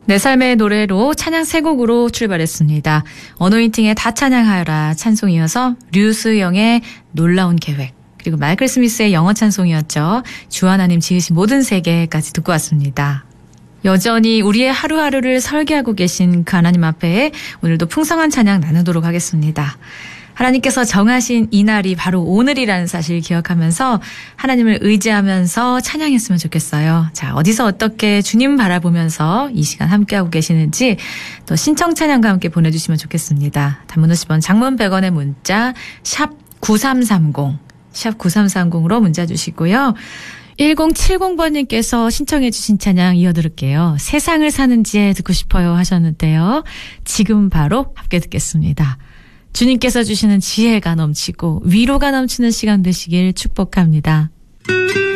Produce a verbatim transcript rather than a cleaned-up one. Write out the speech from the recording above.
내 삶의 노래로 찬양 세 곡으로 출발했습니다. 어노인팅의 다 찬양하여라 찬송이어서 류수영의 놀라운 계획, 그리고 마이클 스미스의 영어 찬송이었죠. 주 하나님 지으신 모든 세계까지 듣고 왔습니다. 여전히 우리의 하루하루를 설계하고 계신 그 하나님 앞에 오늘도 풍성한 찬양 나누도록 하겠습니다. 하나님께서 정하신 이 날이 바로 오늘이라는 사실 기억하면서 하나님을 의지하면서 찬양했으면 좋겠어요. 자, 어디서 어떻게 주님 바라보면서 이 시간 함께하고 계시는지 또 신청 찬양과 함께 보내주시면 좋겠습니다. 단문 오십 원, 장문 백 원의 문자 샵 구삼삼공, 샵 구삼삼공으로 문자 주시고요. 일공칠공 번님께서 신청해 주신 찬양 이어들을게요. 세상을 사는 지혜 듣고 싶어요 하셨는데요. 지금 바로 함께 듣겠습니다. 주님께서 주시는 지혜가 넘치고 위로가 넘치는 시간 되시길 축복합니다.